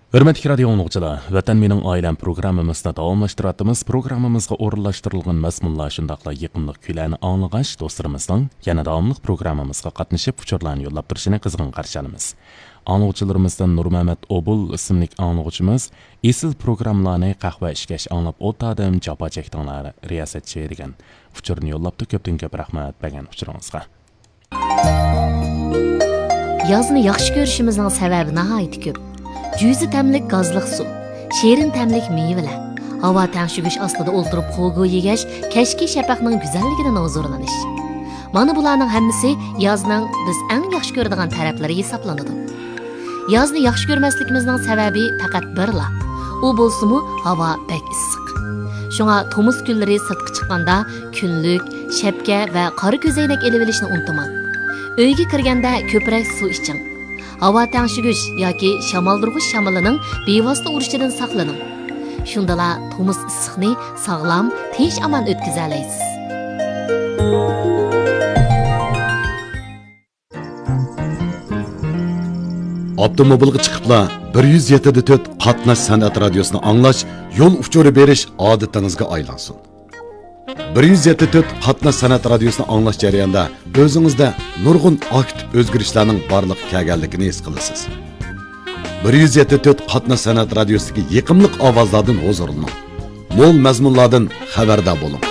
Hürmetli radio dinləyicilər, Vatan Mening Ailəm proqramımızda davamlaşdırardığımız proqramımızga o'rinlashtirilgan mazmunlar shundaqla yaqinlik kuylarni anglag'ach do'stlarimizning yana davomli proqramimizga qatnashib uchurlarni yo'llab turishini qizg'in qarshi olamiz. Anglag'uchilarimizdan Nurmamat Obul ismli anglag'uchimiz esil programmalarni qahva ishkash anglab o'tadim jabo chekdinglar riyosatchi degan uchurni yo'llabdi. Ko'pdan ko'p rahmat bergan uchuringizga. Yozni yaxshi ko'rishimizning sababi nihoyat ko'p. Cüzi təmlik gazlıq su, şerin təmlik meyveler, hava təngşügüş astıda oldurup qoğu yegeş, keşki şəpəqnin güzelligini nazorlanış. Mana bularning hammasi yazning biz eng yaxshi ko'radigan taraflari hisoblanadi. Yazni yaxshi ko'rmasligimizning sababi faqat birla. U bo'lsa-mu havo bek issiq. Shunga tomuz kunlari sirtqa chiqqanda kunlik, shapka va qora ko'zoynak elib olishni unutmang. Uyga kirganda ko'proq suv iching. Hava təngşügüş yoki shamoldurg'ich shamolining bevosita urishidan saqlaning. Shundala tomuz issiqni sog'lom, tinch aman o'tkaza olasiz. Avtomobilga chiqibla 107.4 qatnash san'at radiosini anglash, yo'l uchuri berish odatingizga aylansin. 107.4 qatnash san'at radiosini anglash jarayonida o'zingizda nurg'un aktiv o'zgarishlarning borliq kelganligini his qilasiz. 107.4 qatnash san'at radiosidagi yiqimliq ovozlardan huzurlaning. Mo'l mazmunlardan xabardor bo'ling.